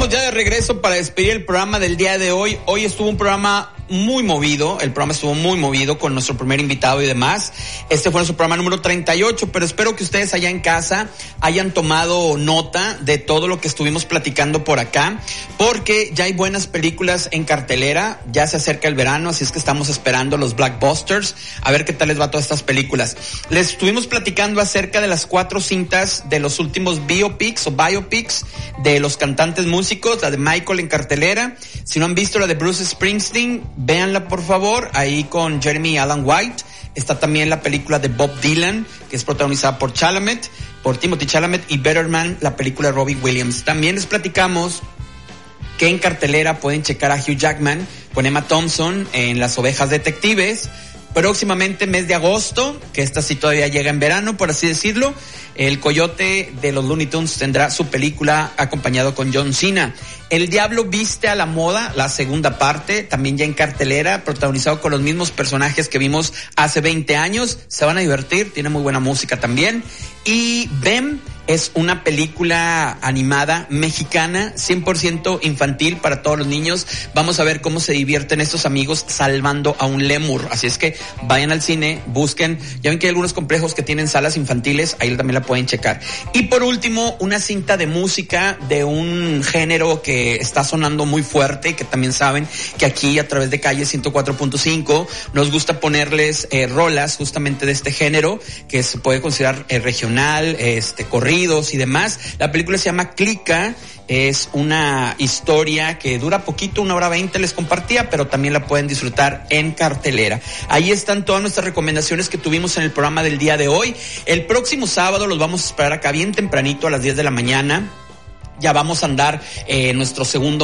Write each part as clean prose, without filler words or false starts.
Ya de regreso para despedir el programa del día de hoy. Hoy estuvo un programa muy movido, el programa estuvo muy movido con nuestro primer invitado y demás. Este fue nuestro programa número 38, pero espero que ustedes allá en casa hayan tomado nota de todo lo que estuvimos platicando por acá, porque ya hay buenas películas en cartelera, ya se acerca el verano, así es que estamos esperando los blockbusters, a ver qué tal les va a todas estas películas. Les estuvimos platicando acerca de las 4 cintas de los últimos biopics de los cantantes músicos, la de Michael en cartelera. Si no han visto la de Bruce Springsteen, véanla por favor, ahí con Jeremy Allen White. Está también la película de Bob Dylan, que es protagonizada por Timothy Chalamet, y Better Man, la película de Robbie Williams. También les platicamos que en cartelera pueden checar a Hugh Jackman con Emma Thompson en Las Ovejas Detectives. Próximamente, mes de agosto, que esta sí todavía llega en verano, por así decirlo, el Coyote de los Looney Tunes tendrá su película acompañado con John Cena. El Diablo Viste a la Moda, la segunda parte, también ya en cartelera, protagonizado con los mismos personajes que vimos hace 20 años. Se van a divertir, tiene muy buena música también. Y Bem es una película animada mexicana, 100% infantil para todos los niños. Vamos a ver cómo se divierten estos amigos salvando a un lémur. Así es que vayan al cine, busquen. Ya ven que hay algunos complejos que tienen salas infantiles, ahí también la pueden checar. Y por último, una cinta de música de un género que está sonando muy fuerte y que también saben que aquí a través de Calle 104.5 nos gusta ponerles rolas justamente de este género que se puede considerar regional, corridos y demás. La película se llama Clica. Es una historia que dura poquito, 1:20 les compartía, pero también la pueden disfrutar en cartelera. Ahí están todas nuestras recomendaciones que tuvimos en el programa del día de hoy. El próximo sábado los vamos a esperar acá bien tempranito a las 10 de la mañana. Ya vamos a andar nuestro segundo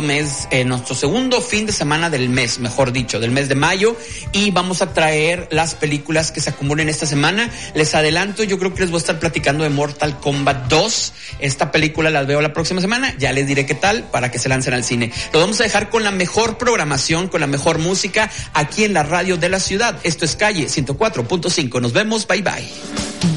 fin de semana del mes, mejor dicho, del mes de mayo, y vamos a traer las películas que se acumulen esta semana. Les adelanto, yo creo que les voy a estar platicando de Mortal Kombat 2. Esta película la veo la próxima semana, ya les diré qué tal para que se lancen al cine. Los vamos a dejar con la mejor programación, con la mejor música aquí en la radio de la ciudad. Esto es Calle 104.5. Nos vemos, bye bye.